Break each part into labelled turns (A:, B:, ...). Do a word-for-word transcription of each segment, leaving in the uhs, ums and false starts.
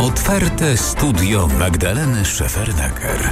A: Otwarte studio Magdaleny Szefernaker.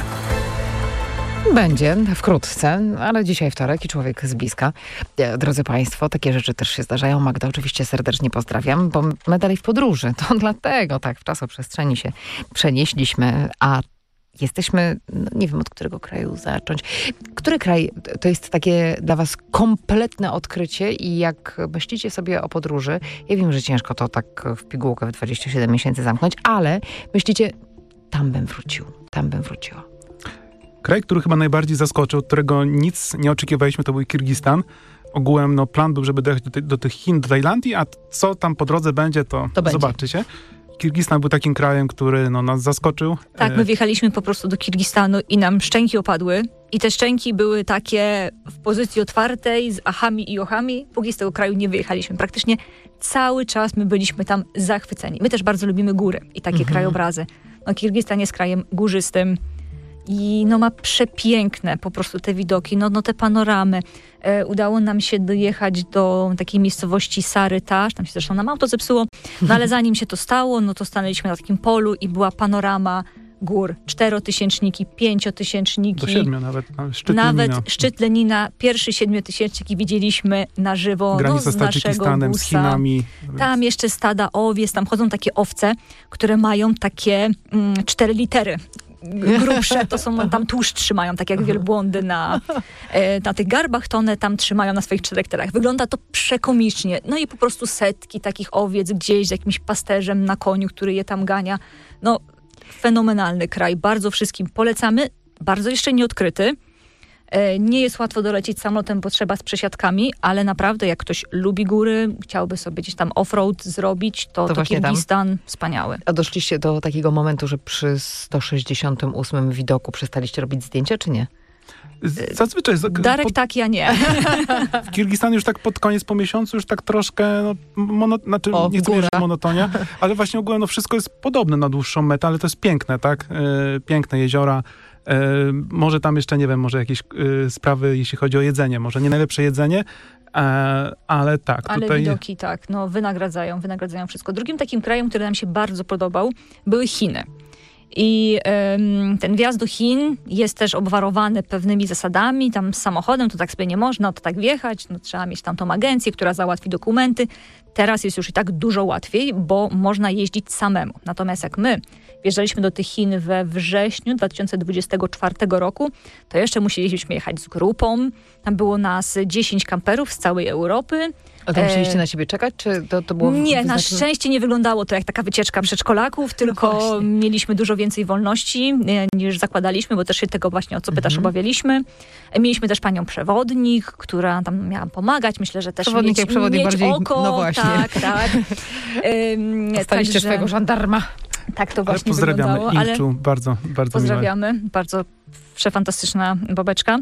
B: Będzie wkrótce, ale dzisiaj wtorek i człowiek z bliska. Drodzy Państwo, takie rzeczy też się zdarzają. Magda, oczywiście serdecznie pozdrawiam, bo my dalej w podróży. To dlatego tak w czasoprzestrzeni się przenieśliśmy, a jesteśmy, no nie wiem od którego kraju zacząć. Który kraj to jest takie dla was kompletne odkrycie i jak myślicie sobie o podróży, ja wiem, że ciężko to tak w pigułkę w dwadzieścia siedem miesięcy zamknąć, ale myślicie, tam bym wrócił, tam bym wróciła.
C: Kraj, który chyba najbardziej zaskoczył, od którego nic nie oczekiwaliśmy, to był Kirgistan. Ogółem no, plan był, żeby dojechać do, ty- do tych Chin, do Tajlandii, a co tam po drodze będzie, to,
B: to
C: zobaczycie. Będzie. Kirgistan był takim krajem, który no, nas zaskoczył.
D: Tak, my wjechaliśmy po prostu do Kirgistanu i nam szczęki opadły. I te szczęki były takie w pozycji otwartej, z achami i ochami. Póki z tego kraju nie wyjechaliśmy. Praktycznie cały czas my byliśmy tam zachwyceni. My też bardzo lubimy góry i takie mhm. krajobrazy. No, Kirgistan jest krajem górzystym. I no ma przepiękne po prostu te widoki, no, no te panoramy. E, udało nam się dojechać do takiej miejscowości Sarıtaş, tam się zresztą nam auto zepsuło, no ale zanim się to stało, no to stanęliśmy na takim polu i była panorama gór. Czterotysięczniki, pięciotysięczniki.
C: Do siedmiu nawet. Szczyt
D: nawet
C: Lenina.
D: szczyt Lenina, pierwszy siedmiotysięcznik i widzieliśmy na żywo.
C: Granica
D: no,
C: z Tadżykistanem, z Chinami.
D: Tam jeszcze stada owiec, tam chodzą takie owce, które mają takie mm, cztery litery. Grubsze, to są, tam tłuszcz trzymają, tak jak wielbłądy na, na tych garbach, to one tam trzymają na swoich czterech terach. Wygląda to przekomicznie. No i po prostu setki takich owiec gdzieś z jakimś pasterzem na koniu, który je tam gania. No, fenomenalny kraj. Bardzo wszystkim polecamy. Bardzo jeszcze nieodkryty. Nie jest łatwo dolecieć samolotem, bo trzeba z przesiadkami, ale naprawdę jak ktoś lubi góry, chciałby sobie gdzieś tam off-road zrobić, to, to, to Kirgistan tam wspaniały.
B: A doszliście do takiego momentu, że przy sto sześćdziesiątym ósmym widoku przestaliście robić zdjęcia, czy nie?
C: Zazwyczaj.
D: Darek pod... tak, ja nie.
C: W Kirgistanie już tak pod koniec po miesiącu już tak troszkę, no, mono... znaczy
B: o,
C: nie chcę mówić, że monotonia, ale właśnie ogólnie no, wszystko jest podobne na dłuższą metę, ale to jest piękne, tak? Yy, piękne jeziora. Yy, może tam jeszcze, nie wiem, może jakieś yy, sprawy, jeśli chodzi o jedzenie. Może nie najlepsze jedzenie, E, ale tak.
D: Ale
C: tutaj...
D: widoki tak, no wynagradzają, wynagradzają wszystko. Drugim takim krajem, który nam się bardzo podobał, były Chiny. I ym, ten wjazd do Chin jest też obwarowany pewnymi zasadami. Tam z samochodem to tak sobie nie można, to tak wjechać. No, trzeba mieć tam tą agencję, która załatwi dokumenty. Teraz jest już i tak dużo łatwiej, bo można jeździć samemu. Natomiast jak my wjeżdżaliśmy do tych Chin we wrześniu dwa tysiące dwudziestego czwartego roku, to jeszcze musieliśmy jechać z grupą. Tam było nas dziesięć kamperów z całej Europy.
B: A tam musieliście e... na siebie czekać, czy to, to było...
D: Nie,
B: wyznaczone?
D: Na szczęście nie wyglądało to jak taka wycieczka przedszkolaków, tylko no mieliśmy dużo więcej wolności niż zakładaliśmy, bo też się tego właśnie, o co pytasz, mhm. obawialiśmy. Mieliśmy też panią przewodnik, która tam miała pomagać. Myślę, że też
B: przewodnik
D: mieć,
B: jak przewodnik
D: mieć
B: bardziej,
D: oko.
B: no właśnie.
D: Tak, tak. Ym,
B: Dostaliście
D: także...
B: swojego żandarma.
D: Tak to właśnie
C: ale pozdrawiamy
D: wyglądało.
C: Inczu,
D: ale
C: bardzo, bardzo
D: pozdrawiamy, miłe. Bardzo przefantastyczna babeczka.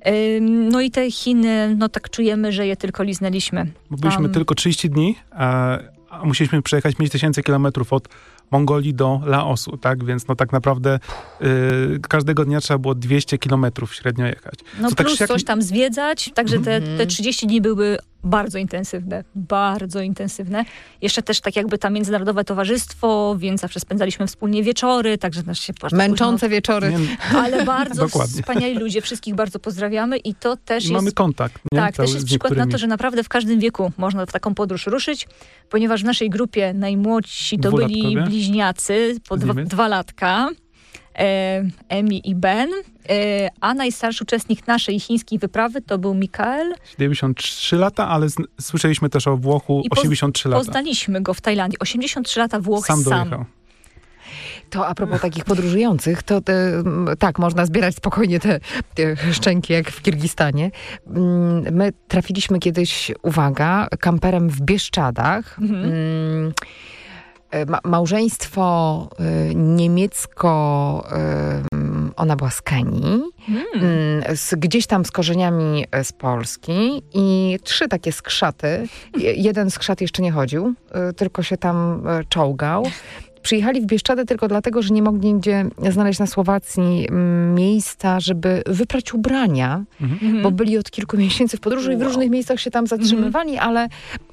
D: No i te Chiny, no tak czujemy, że je tylko liznęliśmy.
C: Bo byliśmy
D: Tam...
C: tylko trzydzieści dni, a, a musieliśmy przejechać pięć tysięcy kilometrów od Mongolii do Laosu, tak? Więc no tak naprawdę y, każdego dnia trzeba było dwieście kilometrów średnio jechać.
D: No
C: Co
D: plus
C: tak,
D: coś tam zwiedzać, także te,
B: mm.
D: te trzydzieści dni były bardzo intensywne, bardzo intensywne. Jeszcze też tak jakby tam międzynarodowe towarzystwo, więc zawsze spędzaliśmy wspólnie wieczory, także też się...
B: Męczące późno, wieczory.
C: Nie,
D: ale bardzo
C: dokładnie.
D: Wspaniali ludzie, wszystkich bardzo pozdrawiamy i to też
C: I
D: jest...
C: mamy kontakt. Nie?
D: Tak,
C: Cały
D: też jest przykład na to, że naprawdę w każdym wieku można w taką podróż ruszyć, ponieważ w naszej grupie najmłodsi to byli bliźniacy po dwa, dwa latka, e, Emi i Ben, e, a najstarszy uczestnik naszej chińskiej wyprawy to był Mikael.
C: siedemdziesiąt trzy lata, ale z, słyszeliśmy też o Włochu
D: I
C: osiemdziesiąt trzy
D: poz,
C: lata.
D: Poznaliśmy go w Tajlandii. osiemdziesiąt trzy lata Włoch sam.
C: Sam dojechał.
B: To a propos takich podróżujących, to te, tak, można zbierać spokojnie te, te szczęki jak w Kirgistanie. My trafiliśmy kiedyś, uwaga, kamperem w Bieszczadach. Mhm. Ma, małżeństwo y, niemiecko, y, ona była z Kenii, hmm. y, z, gdzieś tam z korzeniami z Polski i trzy takie skrzaty. Jeden skrzat jeszcze nie chodził, y, tylko się tam y, czołgał. Przyjechali w Bieszczady tylko dlatego, że nie mogli nigdzie znaleźć na Słowacji miejsca, żeby wyprać ubrania, mhm. bo byli od kilku miesięcy w podróży i w różnych miejscach się tam zatrzymywali, mhm. ale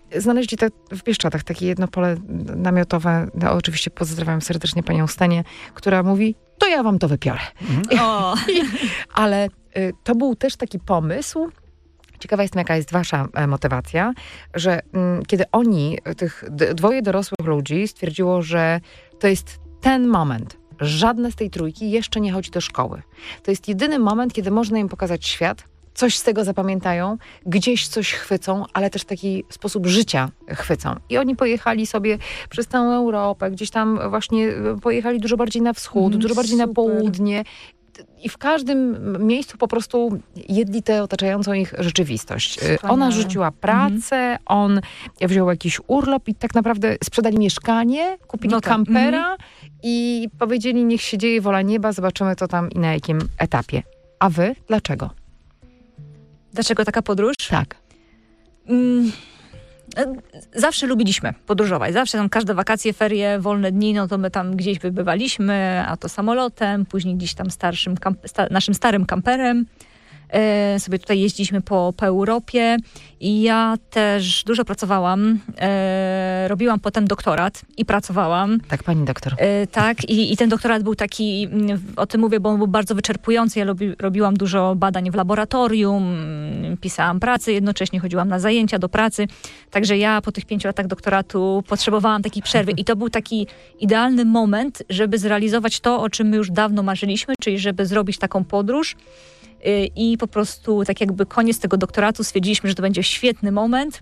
B: znaleźli te w Bieszczadach takie jedno pole namiotowe. No, oczywiście pozdrawiam serdecznie panią Stenię, która mówi, to ja wam to wypiorę.
C: Mhm.
D: O.
B: Ale y, to był też taki pomysł. Ciekawa jestem, jaka jest wasza e, motywacja, że mm, kiedy oni, tych d- dwoje dorosłych ludzi stwierdziło, że to jest ten moment, żadne z tej trójki jeszcze nie chodzi do szkoły. To jest jedyny moment, kiedy można im pokazać świat, coś z tego zapamiętają, gdzieś coś chwycą, ale też taki sposób życia chwycą. I oni pojechali sobie przez całą Europę, gdzieś tam właśnie pojechali dużo bardziej na wschód,
D: Mm,
B: dużo bardziej na
D: super.
B: południe. I w każdym miejscu po prostu jedli tę otaczającą ich rzeczywistość.
D: Wspaniale.
B: Ona rzuciła pracę, mhm. on wziął jakiś urlop i tak naprawdę sprzedali mieszkanie, kupili
D: No tak.
B: kampera
D: Mhm.
B: i powiedzieli, niech się dzieje wola nieba, zobaczymy co tam i na jakim etapie. A wy? Dlaczego?
D: Dlaczego taka podróż?
B: Tak.
D: Mm, e, Zawsze lubiliśmy podróżować. Zawsze tam każde wakacje, ferie, wolne dni, no to my tam gdzieś bywaliśmy, a to samolotem, później gdzieś tam starszym kamp- sta- naszym starym kamperem. E, sobie tutaj jeździliśmy po, po Europie i ja też dużo pracowałam. E, robiłam potem doktorat i pracowałam.
B: Tak, pani doktor.
D: E, tak, i, i ten doktorat był taki, mm, o tym mówię, bo on był bardzo wyczerpujący. Ja robi, robiłam dużo badań w laboratorium, mm, pisałam pracę, jednocześnie chodziłam na zajęcia do pracy. Także ja po tych pięciu latach doktoratu potrzebowałam takiej przerwy i to był taki idealny moment, żeby zrealizować to, o czym my już dawno marzyliśmy, czyli żeby zrobić taką podróż. I po prostu tak jakby koniec tego doktoratu stwierdziliśmy, że to będzie świetny moment,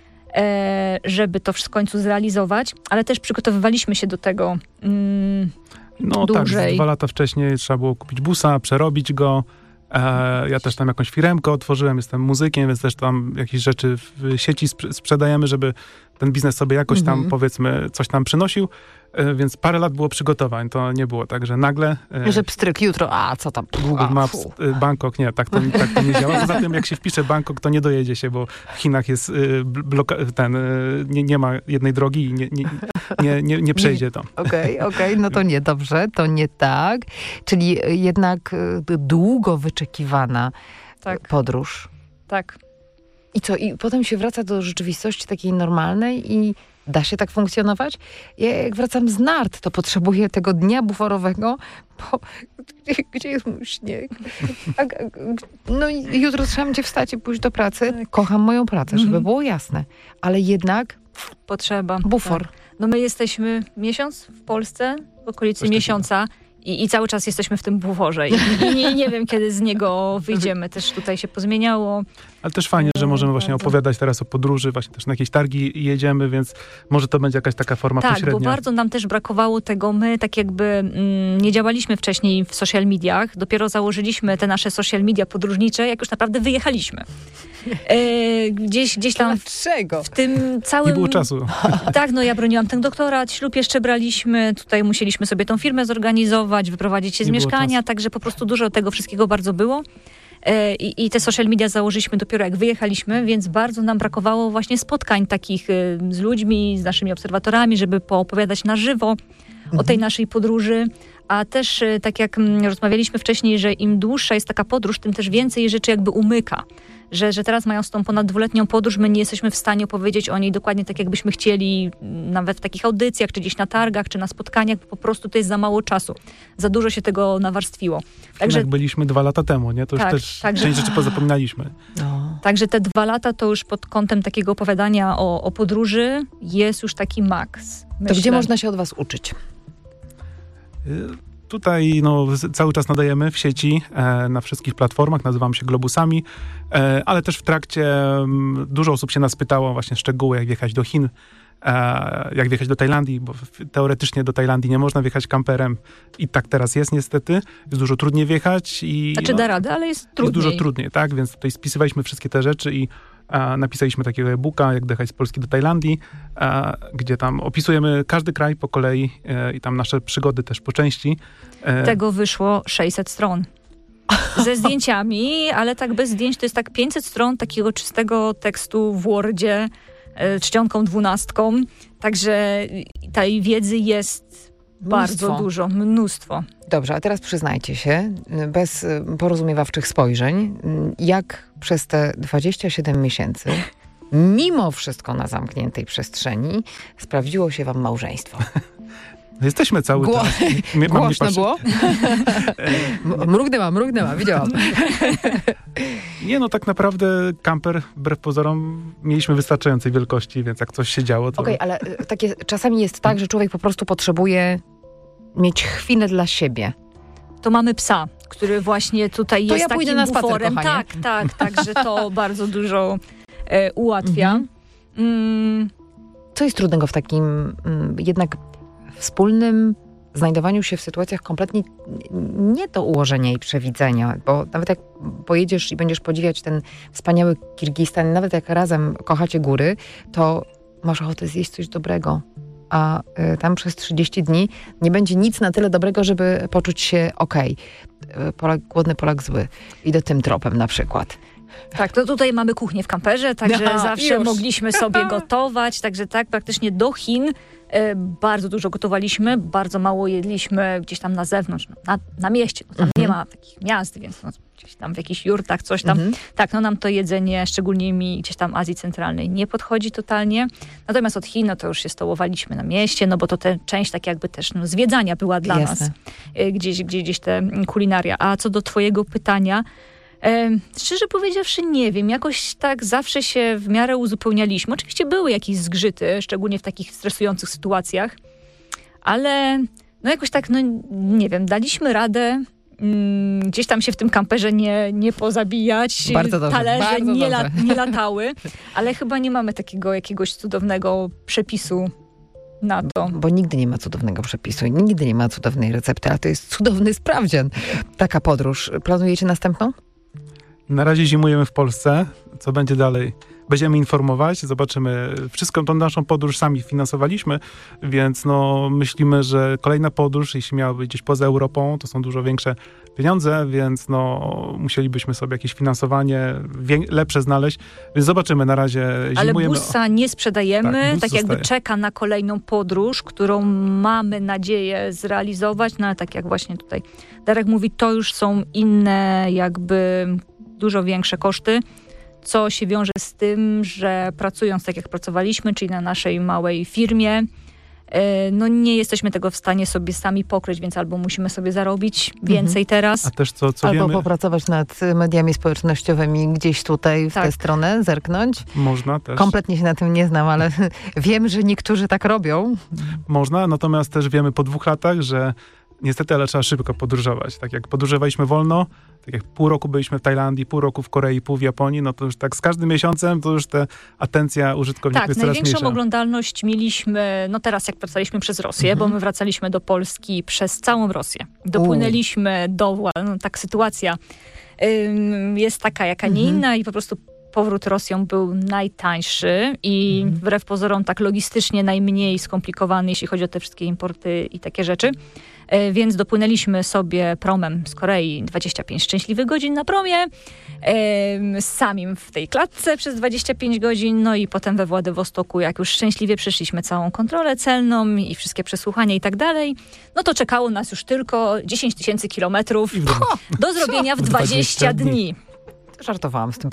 D: żeby to w końcu zrealizować, ale też przygotowywaliśmy się do tego mm,
C: No
D: dłużej.
C: tak, dwa lata wcześniej trzeba było kupić busa, przerobić go. E, ja też tam jakąś firemkę otworzyłem, jestem muzykiem, więc też tam jakieś rzeczy w sieci sprz- sprzedajemy, żeby ten biznes sobie jakoś tam,
B: Mhm.
C: powiedzmy, coś tam przynosił. E, więc parę lat było przygotowań. To nie było tak, że nagle... E,
B: Że pstryk jutro, a co tam?
C: Google
B: A,
C: Maps,
B: fu.
C: y, Bangkok, nie, tak to, tak to nie działa. Poza tym, jak się wpisze Bangkok, to nie dojedzie się, bo w Chinach jest y, bloka- ten, y, nie, nie ma jednej drogi i nie, nie, nie, nie, nie przejdzie to.
B: Okej, okay, okej, okay, no to nie, dobrze, to nie tak. Czyli jednak y, długo wyczekiwana
D: Tak,
B: podróż.
D: tak.
B: I co, i potem się wraca do rzeczywistości takiej normalnej i da się tak funkcjonować? Ja jak wracam z nart, to potrzebuję tego dnia buforowego, bo gdzie, gdzie jest mój śnieg? A, a, no i jutro trzeba będzie wstać i pójść do pracy.
D: Tak.
B: Kocham moją pracę, żeby
D: Mhm.
B: było jasne. Ale jednak
D: Potrzeba.
B: bufor.
D: Tak. No my jesteśmy miesiąc w Polsce, w okolicy
C: Coś takiego.
D: miesiąca i, i cały czas jesteśmy w tym buforze. I, i nie, nie wiem, kiedy z niego wyjdziemy. Też tutaj się pozmieniało.
C: Ale też fajnie, że możemy właśnie
D: Bardzo.
C: opowiadać teraz o podróży, właśnie też na jakieś targi jedziemy, więc może to będzie jakaś taka forma
D: Tak,
C: pośrednia.
D: bo bardzo nam też brakowało tego. My tak jakby mm, nie działaliśmy wcześniej w social mediach. Dopiero założyliśmy te nasze social media podróżnicze, jak już naprawdę wyjechaliśmy. E, gdzieś, gdzieś tam
B: Dlaczego?
D: w tym całym...
C: Nie było czasu.
D: Tak, no ja broniłam ten doktorat, ślub jeszcze braliśmy, tutaj musieliśmy sobie tą firmę zorganizować, wyprowadzić się z
C: Nie było
D: mieszkania,
C: czasu.
D: także po prostu dużo tego wszystkiego bardzo było. E, I, I te social media założyliśmy dopiero jak wyjechaliśmy, więc bardzo nam brakowało właśnie spotkań takich e, z ludźmi, z naszymi obserwatorami, żeby poopowiadać na żywo o tej naszej podróży. A też e, tak jak mm, rozmawialiśmy wcześniej, że im dłuższa jest taka podróż, tym też więcej rzeczy jakby umyka. Że, że teraz mając tą ponad dwuletnią podróż, my nie jesteśmy w stanie opowiedzieć o niej dokładnie tak, jakbyśmy chcieli, nawet w takich audycjach, czy gdzieś na targach, czy na spotkaniach, bo po prostu to jest za mało czasu. Za dużo się tego nawarstwiło.
C: Także jak byliśmy dwa lata temu, nie? To już
D: Tak,
C: też
D: także-
C: część rzeczy pozapominaliśmy.
B: No.
D: Także te dwa lata to już pod kątem takiego opowiadania o, o podróży jest już taki maks.
B: To
D: myślę.
B: gdzie można się od was uczyć?
C: Y, Tutaj no, z- cały czas nadajemy w sieci, e, na wszystkich platformach, nazywamy się Globusami, e, ale też w trakcie m, dużo osób się nas pytało właśnie szczegóły, jak wjechać do Chin, e, jak wjechać do Tajlandii, bo w, teoretycznie do Tajlandii nie można wjechać kamperem i tak teraz jest niestety, jest dużo trudniej wjechać i
D: Znaczy
C: no,
D: da radę, ale jest
C: jest
D: trudniej.
C: dużo trudniej, tak? Więc tutaj spisywaliśmy wszystkie te rzeczy i e, napisaliśmy takiego e-booka, jak dojechać z Polski do Tajlandii, e, gdzie tam opisujemy każdy kraj po kolei e, i tam nasze przygody też po części. E,
D: Tego wyszło sześćset stron. Ze zdjęciami, ale tak bez zdjęć to jest tak pięćset stron takiego czystego tekstu w Wordzie, e, czcionką dwunastką. Także tej wiedzy jest bardzo
B: Mnóstwo.
D: dużo, mnóstwo.
B: Dobrze, a teraz przyznajcie się, bez y, porozumiewawczych spojrzeń, y, jak przez te dwadzieścia siedem miesięcy mimo wszystko na zamkniętej przestrzeni sprawdziło się wam małżeństwo?
C: Jesteśmy cały
B: Gło-
C: czas. Mnie- mam nie
B: Głośno
C: patrzeć?
B: było? M- mrugnęła, mrugnęła, widziałam.
C: Nie, no tak naprawdę kamper, wbrew pozorom, mieliśmy wystarczającej wielkości, więc jak coś się działo, to...
B: Okej, ale y, takie czasami jest tak, że człowiek po prostu potrzebuje mieć chwilę dla siebie.
D: To mamy psa, który właśnie tutaj
B: To
D: jest
B: ja pójdę
D: takim
B: na spacer,
D: buforem.
B: kochanie.
D: Tak, tak, także to bardzo dużo e, ułatwia.
B: Mhm.
D: Mm,
B: Co jest trudnego w takim mm, jednak wspólnym znajdowaniu się w sytuacjach kompletnie nie do ułożenia i przewidzenia, bo nawet jak pojedziesz i będziesz podziwiać ten wspaniały Kirgistan, nawet jak razem kochacie góry, to masz ochotę zjeść coś dobrego, a y, tam przez trzydzieści dni nie będzie nic na tyle dobrego, żeby poczuć się okej. Y, Polak, głodny Polak zły. Idę tym tropem na przykład.
D: Tak, to tutaj mamy kuchnię w kamperze, także
B: Aha,
D: zawsze
B: już.
D: mogliśmy sobie gotować, także tak, praktycznie do Chin e, bardzo dużo gotowaliśmy, bardzo mało jedliśmy gdzieś tam na zewnątrz, no, na, na mieście, no, tam nie ma takich miast, więc no, gdzieś tam w jakichś jurtach, coś tam.
B: Mhm.
D: Tak, no nam to jedzenie, szczególnie mi gdzieś tam Azji Centralnej, nie podchodzi totalnie. Natomiast od Chin, no to już się stołowaliśmy na mieście, no bo to ta część tak jakby też no, zwiedzania była dla
B: Jasne.
D: nas, e, gdzieś, gdzieś, gdzieś te kulinaria. A co do twojego pytania, E, szczerze powiedziawszy, nie wiem, jakoś tak zawsze się w miarę uzupełnialiśmy. Oczywiście były jakieś zgrzyty, szczególnie w takich stresujących sytuacjach, ale no jakoś tak, no nie wiem, daliśmy radę mm, gdzieś tam się w tym kamperze nie, nie pozabijać.
B: Bardzo dobrze,
D: Talerze
B: bardzo
D: nie,
B: dobrze.
D: la, nie latały, ale chyba nie mamy takiego jakiegoś cudownego przepisu na to.
B: Bo nigdy nie ma cudownego przepisu i nigdy nie ma cudownej recepty, ale to jest cudowny sprawdzian. Taka podróż. Planujecie następną?
C: Na razie zimujemy w Polsce. Co będzie dalej? Będziemy informować, zobaczymy. Wszystką tą naszą podróż sami finansowaliśmy, więc no, myślimy, że kolejna podróż, jeśli miałaby gdzieś poza Europą, to są dużo większe pieniądze, więc no, musielibyśmy sobie jakieś finansowanie wie- lepsze znaleźć, więc zobaczymy. Na razie
D: Ale
C: zimujemy.
D: busa nie sprzedajemy,
C: Tak,
D: tak,
C: bus
D: jakby
C: zostaje.
D: czeka na kolejną podróż, którą mamy nadzieję zrealizować, no ale tak jak właśnie tutaj Darek mówi, to już są inne jakby dużo większe koszty, co się wiąże z tym, że pracując tak jak pracowaliśmy, czyli na naszej małej firmie, no nie jesteśmy tego w stanie sobie sami pokryć, więc albo musimy sobie zarobić więcej
C: A
D: teraz.
C: też co, co
B: Albo
C: wiemy,
B: popracować nad mediami społecznościowymi gdzieś tutaj w
D: Tak.
B: tę stronę, zerknąć.
C: można też.
B: Kompletnie się na tym nie znam, ale wiem, że niektórzy tak robią.
C: Można, natomiast też wiemy po dwóch latach, że niestety, ale trzeba szybko podróżować. Tak jak podróżowaliśmy wolno, tak jak pół roku byliśmy w Tajlandii, pół roku w Korei, pół w Japonii, no to już tak z każdym miesiącem to już ta atencja użytkowników
D: Tak,
C: jest coraz
D: największą
C: mniejsza.
D: oglądalność mieliśmy, no teraz jak pracowaliśmy przez Rosję,
C: Mhm.
D: bo my wracaliśmy do Polski przez całą Rosję. Dopłynęliśmy do, no tak sytuacja ym, jest taka, jaka nie
B: Mhm.
D: inna i po prostu powrót Rosją był najtańszy i
C: Mhm.
D: wbrew pozorom tak logistycznie najmniej skomplikowany, jeśli chodzi o te wszystkie importy i takie rzeczy. E, Więc dopłynęliśmy sobie promem z Korei, dwadzieścia pięć szczęśliwych godzin na promie, em, samim w tej klatce przez dwadzieścia pięć godzin, no i potem we Władywostoku, jak już szczęśliwie przeszliśmy całą kontrolę celną i wszystkie przesłuchania i tak dalej, no to czekało nas już tylko dziesięć tysięcy kilometrów
C: I w domu.
D: do zrobienia w
C: W
D: dwadzieścia
C: dwadzieścia
D: dni.
B: Żartowałam z tym.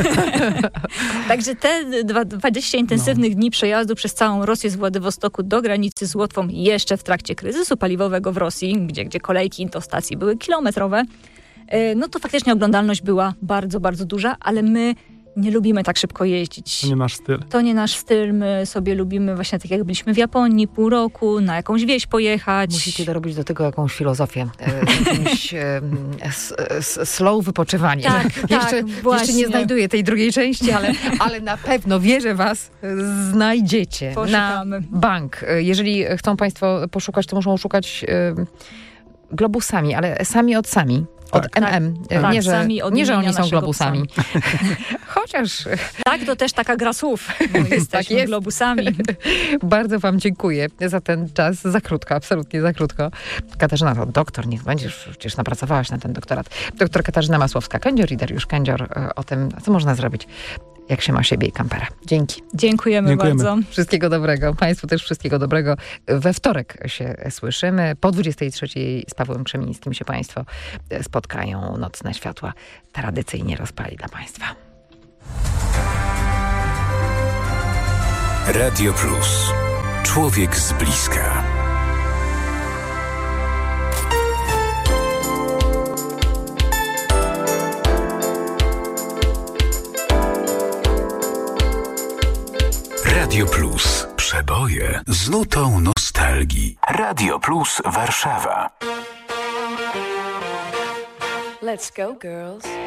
D: Także te dwa- dwadzieścia intensywnych dni przejazdu przez całą Rosję z Władywostoku do granicy z Łotwą jeszcze w trakcie kryzysu paliwowego w Rosji, gdzie, gdzie kolejki do stacji były kilometrowe, e, no to faktycznie oglądalność była bardzo, bardzo duża, ale my nie lubimy tak szybko jeździć.
C: To nie nasz styl.
D: To nie nasz styl, my sobie lubimy właśnie tak jak byliśmy w Japonii pół roku, na jakąś wieś pojechać.
B: Musicie dorobić do tego jakąś filozofię. E, jakimś e, s, s, slow wypoczywanie.
D: Tak,
B: jeszcze,
D: tak,
B: jeszcze
D: właśnie.
B: nie znajduję tej drugiej części, ale, ale na pewno, wierzę was, znajdziecie.
D: Poszukamy.
B: Na bank. E, Jeżeli chcą państwo poszukać, to muszą szukać e, globusami, ale sami od sami. Od
C: Tak.
B: M M. E,
D: Tak,
B: nie, że,
D: sami od
B: nie, że
D: imienia
B: oni są
D: naszego
B: globusami. Chociaż
D: Tak, to też taka gra słów. bo Jesteśmy
B: jest.
D: globusami.
B: bardzo wam dziękuję za ten czas. Za krótko, absolutnie za krótko. Katarzyna to doktor, niech będziesz, przecież napracowałaś na ten doktorat. Doktor Katarzyna Masłowska-Kędzior i Dariusz Kędzior e, o tym, co można zrobić, jak się ma siebie i kampera. Dzięki.
D: Dziękujemy,
C: Dziękujemy.
D: bardzo.
B: Wszystkiego dobrego. Państwu też wszystkiego dobrego. We wtorek się słyszymy. Po dwudziestej trzeciej z Pawłem Krzemińskim się państwo spotkają. Nocne światła tradycyjnie rozpali dla państwa.
A: Radio Plus. Człowiek z bliska. Radio Plus. Przeboje z nutą nostalgii. Radio Plus Warszawa.
E: Let's go, girls.